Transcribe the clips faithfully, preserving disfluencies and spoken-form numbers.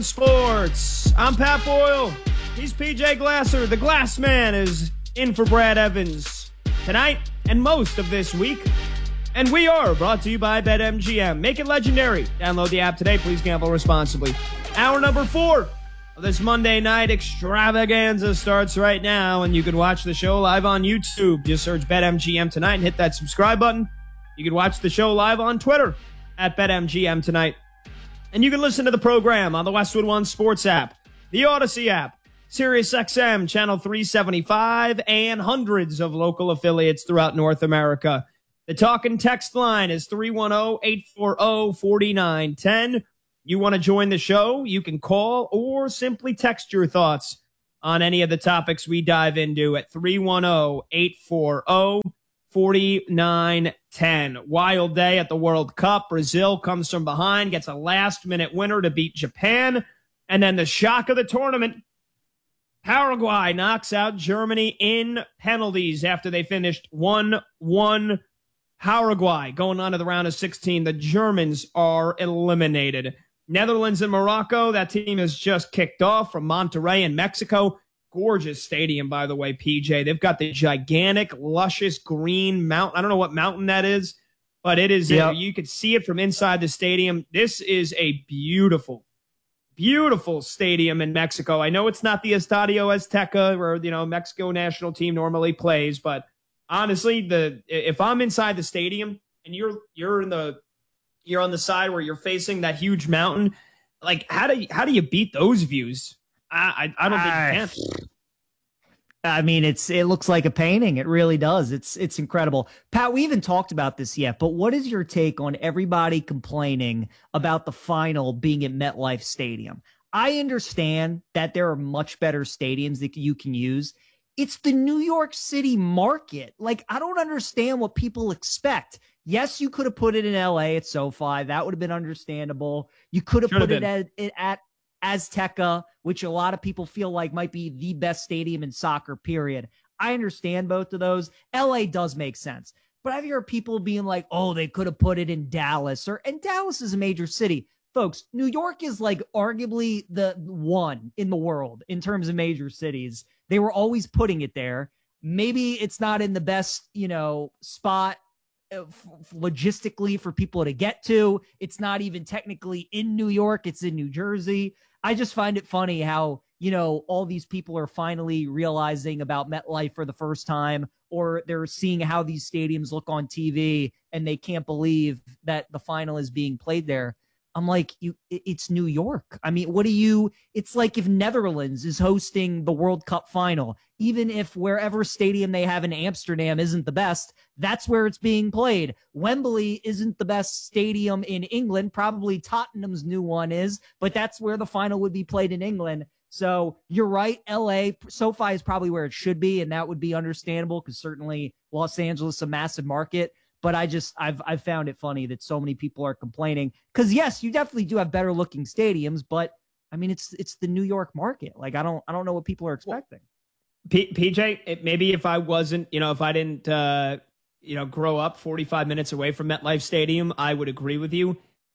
Sports. I'm Pat Boyle. He's P J Glasser. The Glass Man is in for Brad Evans tonight and most of this week. And we are brought to you by BetMGM. Make it legendary. Download the app today. Please gamble responsibly. Hour number four of this Monday night extravaganza starts right now, and you can watch the show live on YouTube. Just search BetMGM tonight and hit that subscribe button. You can watch the show live on Twitter at BetMGM tonight. And you can listen to the program on the Westwood One Sports app, the Odyssey app, SiriusXM Channel three seventy-five, and hundreds of local affiliates throughout North America. The talk and text line is three one zero, eight four zero, four nine one zero. You want to join the show? You can call or simply text your thoughts on any of the topics we dive into at three one zero, eight four zero, four nine one zero. Wild day at the World Cup. Brazil comes from behind, gets a last-minute winner to beat Japan. And then the shock of the tournament, Paraguay knocks out Germany in penalties after they finished one one. Paraguay going on to the round of sixteen. The Germans are eliminated. Netherlands and Morocco, that team has just kicked off from Monterrey in Mexico. Gorgeous stadium, by the way, P J. They've got the gigantic, luscious green mountain. I don't know what mountain that is, but it is. Yep. A, you could see it from inside the stadium. This is a beautiful, beautiful stadium in Mexico. I know it's not the Estadio Azteca where, you know, Mexico national team normally plays, but honestly, the if I'm inside the stadium and you're you're in the you're on the side where you're facing that huge mountain, like how do you, how do you beat those views? I, I don't think you can. I mean, it's it looks like a painting. It really does. It's it's incredible. Pat, we haven't talked about this yet, but what is your take on everybody complaining about the final being at MetLife Stadium? I understand that there are much better stadiums that you can use. It's the New York City market. Like, I don't understand what people expect. Yes, you could have put it in L A at SoFi. That would have been understandable. You could have Should put have it at, at Azteca, which a lot of people feel like might be the best stadium in soccer, period. I understand both of those. L A does make sense. But I've heard people being like, oh, they could have put it in Dallas. or And Dallas is a major city. Folks, New York is like arguably the one in the world in terms of major cities. They were always putting it there. Maybe it's not in the best, you know, spot uh, f- logistically for people to get to. It's not even technically in New York. It's in New Jersey. I just find it funny how, you know, all these people are finally realizing about MetLife for the first time, or they're seeing how these stadiums look on T V and they can't believe that the final is being played there. I'm like, you, it's New York. I mean, what do you, it's like if Netherlands is hosting the World Cup final, even if wherever stadium they have in Amsterdam isn't the best, that's where it's being played. Wembley isn't the best stadium in England. Probably Tottenham's new one is, but that's where the final would be played in England. So you're right. L A, SoFi is probably where it should be. And that would be understandable because certainly Los Angeles, a massive market. But I just, I've, I've found it funny that so many people are complaining because yes, you definitely do have better looking stadiums, but I mean, it's, it's the New York market. Like, I don't, I don't know what people are expecting. P- PJ, it, maybe if I wasn't, you know, if I didn't, uh, you know, grow up forty-five minutes away from MetLife Stadium, I would agree with you.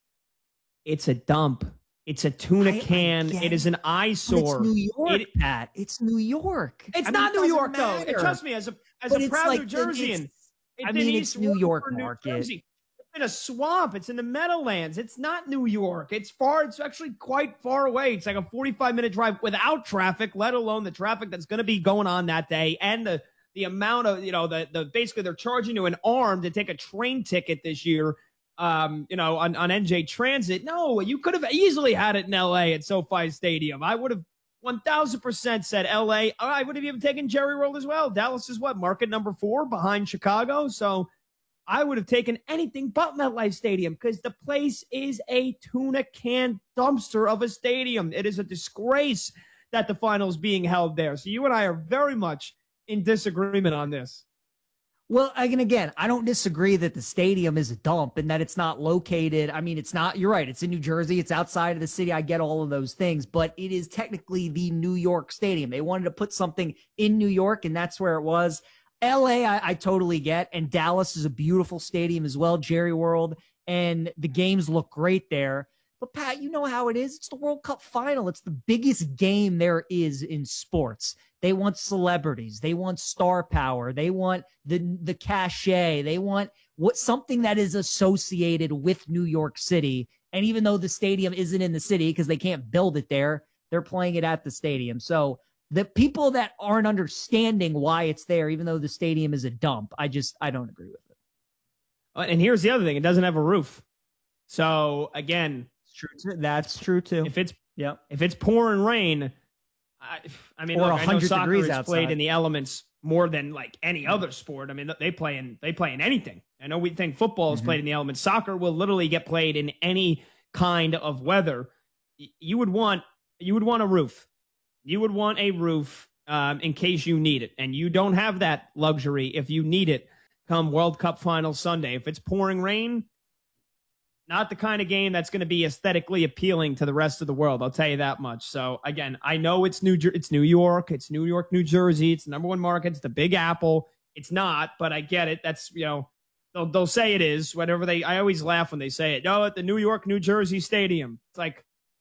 It's a dump. It's a tuna I, can. I it is an eyesore. It's New York, it, Pat. It's New York. It's I not mean, New York, matter. though. It, trust me, as a as but a proud like, New Jerseyan. I mean, it's New York market. It's in a swamp. It's in the Meadowlands. It's not New York. It's far. It's actually quite far away. It's like a forty-five minute drive without traffic, let alone the traffic that's going to be going on that day. And the, the amount of, you know, the, the basically they're charging you an arm to take a train ticket this year, um, you know, on, on N J Transit. No, you could have easily had it in L A at SoFi Stadium. I would have one thousand percent said L A. I would have even taken Jerry World as well. Dallas is what? Market number four behind Chicago. So I would have taken anything but MetLife Stadium because the place is a tuna can dumpster of a stadium. It is a disgrace that the final is being held there. So you and I are very much in disagreement on this. Well, again, again, I don't disagree that the stadium is a dump and that it's not located. I mean, it's not, you're right. It's in New Jersey. It's outside of the city. I get all of those things, but it is technically the New York Stadium. They wanted to put something in New York and that's where it was. L A, I, I totally get. And Dallas is a beautiful stadium as well, Jerry World. And the games look great there. But Pat, you know how it is. It's the World Cup final. It's the biggest game there is in sports. They want celebrities. They want star power. They want the the cachet. They want what something that is associated with New York City. And even though the stadium isn't in the city because they can't build it there, they're playing it at the stadium. So the people that aren't understanding why it's there, even though the stadium is a dump, I just I don't agree with it. And here's the other thing: it doesn't have a roof. So again, it's true too. That's true too. If it's yeah, if it's pouring rain, I, I mean, or look, I know soccer degrees is outside. played in the elements more than like any other sport. I mean, they play in they play in anything. I know we think football is mm-hmm. played in the elements. Soccer will literally get played in any kind of weather. You would want you would want a roof. You would want a roof um, in case you need it, and you don't have that luxury if you need it come World Cup final Sunday. If it's pouring rain, not the kind of game that's going to be aesthetically appealing to the rest of the world. I'll tell you that much. So again, I know it's New Jer- it's New York, it's New York, New Jersey, it's the number one market, it's the Big Apple. It's not, but I get it. That's, you know, they'll they'll say it is. Whatever they, I always laugh when they say it. No, at the New York, New Jersey Stadium. It's like,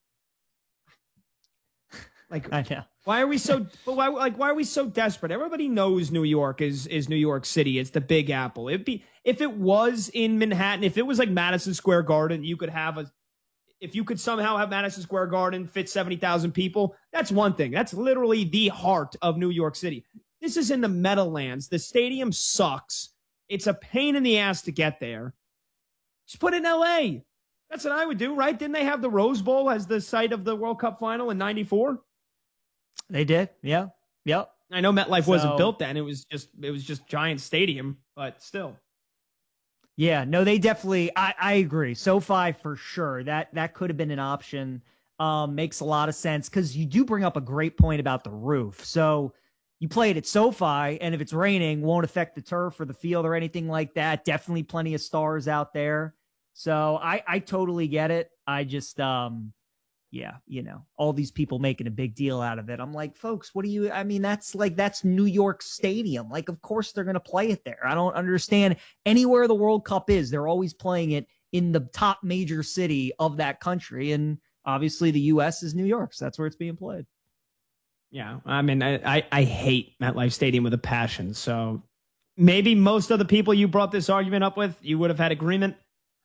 like I know. Why are we so? Why like why are we so desperate? Everybody knows New York is is New York City. It's the Big Apple. It'd be if it was in Manhattan. If it was like Madison Square Garden, you could have a. If you could somehow have Madison Square Garden fit seventy thousand people, that's one thing. That's literally the heart of New York City. This is in the Meadowlands. The stadium sucks. It's a pain in the ass to get there. Just put it in L A. That's what I would do, right? Didn't they have the Rose Bowl as the site of the World Cup final in ninety-four? They did. Yeah. Yep. I know MetLife so, wasn't built then. It was just it was just Giant Stadium, but still. Yeah, no, they definitely I, I agree. SoFi for sure. That that could have been an option. Um, makes a lot of sense because you do bring up a great point about the roof. So you play it at SoFi, and if it's raining, won't affect the turf or the field or anything like that. Definitely plenty of stars out there. So I, I totally get it. I just um yeah, you know, all these people making a big deal out of it. I'm like, folks, what do you, I mean, that's like, that's New York Stadium. Like, of course they're going to play it there. I don't understand anywhere the World Cup is. They're always playing it in the top major city of that country. And obviously the U S is New York. So that's where it's being played. Yeah. I mean, I, I, I hate MetLife Stadium with a passion. So maybe most of the people you brought this argument up with, you would have had agreement.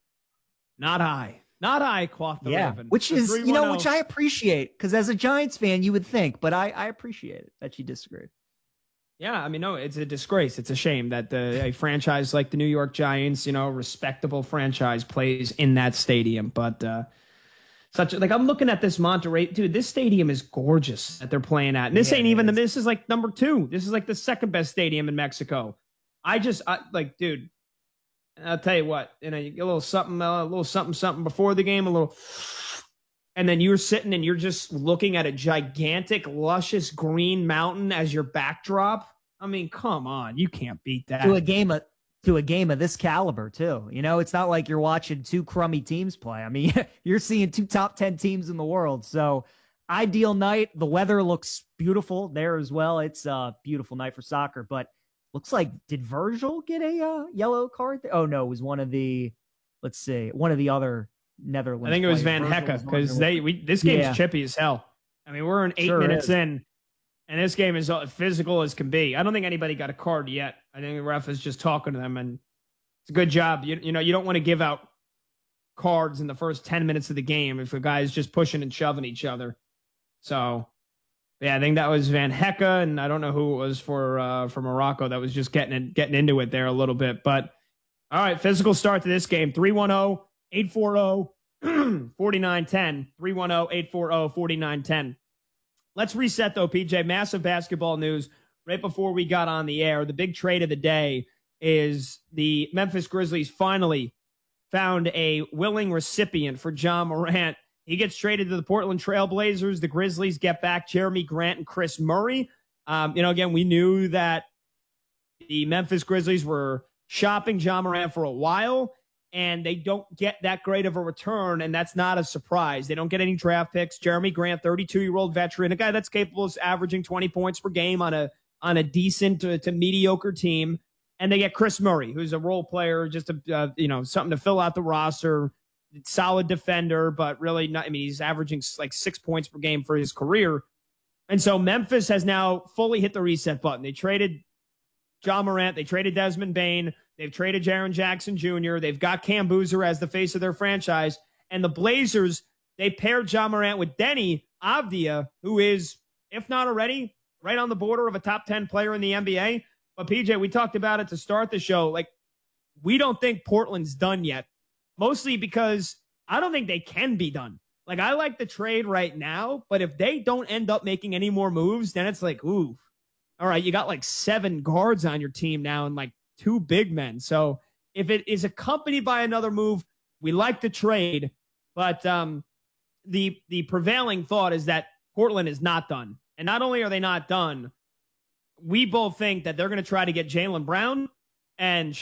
Not I. Not I, Quoth the yeah, Raven. which is, you know, which I appreciate because as a Giants fan, you would think, but I, I appreciate it that you disagree. Yeah, I mean, no, it's a disgrace. It's a shame that the a franchise like the New York Giants, you know, respectable franchise, plays in that stadium. But uh, such like I'm looking at this Monterey, dude. This stadium is gorgeous that they're playing at. And this yeah, ain't even the. This is like number two. This is like the second best stadium in Mexico. I just I, like, dude. I'll tell you what, you know, you get a little something, uh, a little something, something before the game, a little, and then you're sitting and you're just looking at a gigantic, luscious green mountain as your backdrop. I mean, come on, you can't beat that. To a game of to a game of this caliber, too. You know, it's not like you're watching two crummy teams play. I mean, you're seeing two top ten teams in the world. So, ideal night. The weather looks beautiful there as well. It's a beautiful night for soccer, but. Looks like, did Virgil get a uh, yellow card? Oh, no, it was one of the, let's see, one of the other Netherlands. I think it was players. Van Hecke because they we this game's yeah. chippy as hell. I mean, we're in eight sure minutes is. in, and this game is physical as can be. I don't think anybody got a card yet. I think the ref is just talking to them, and it's a good job. You, you know, you don't want to give out cards in the first ten minutes of the game if a guy's just pushing and shoving each other. So... Yeah, I think that was Van Hecke, and I don't know who it was for uh, for Morocco that was just getting it, getting into it there a little bit. But, all right, physical start to this game. three one zero, eight four zero, four nine one zero. three one zero, eight four zero, four nine one zero. Let's reset, though, P J. Massive basketball news right before we got on the air. The big trade of the day is the Memphis Grizzlies finally found a willing recipient for Ja Morant. He gets traded to the Portland Trail Blazers. The Grizzlies get back Jeremy Grant and Chris Murray. Um, you know, again, we knew that the Memphis Grizzlies were shopping Ja Morant for a while, and they don't get that great of a return, and that's not a surprise. They don't get any draft picks. Jeremy Grant, thirty-two-year-old veteran, a guy that's capable of averaging twenty points per game on a on a decent to, to mediocre team. And they get Chris Murray, who's a role player, just a, uh, you know, something to fill out the roster. solid defender, but really not. I mean, he's averaging like six points per game for his career. And so Memphis has now fully hit the reset button. They traded Ja Morant. They traded Desmond Bane. They've traded Jaren Jackson Junior They've got Cam Boozer as the face of their franchise. And the Blazers, they paired Ja Morant with Denny Avdia, who is, if not already, right on the border of a top ten player in the N B A. But P J, we talked about it to start the show. Like, we don't think Portland's done yet, mostly because I don't think they can be done. Like, I like the trade right now, but if they don't end up making any more moves, then it's like, ooh, all right, you got like seven guards on your team now and like two big men. So if it is accompanied by another move, we like the trade. But um, the the prevailing thought is that Portland is not done. And not only are they not done, we both think that they're going to try to get Jaylen Brown and